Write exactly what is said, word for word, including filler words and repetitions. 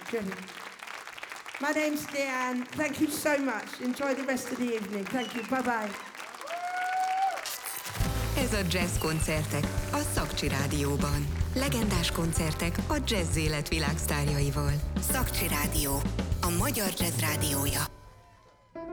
Jenny. My name's Leanne. Thank you so much. Enjoy the rest of the evening. Thank you. Bye-bye. Ez a Jazz koncertek a Szakcsi Rádióban. Legendás koncertek a jazz élet világsztárjaival. Szakcsi Rádió, a magyar jazz rádiója.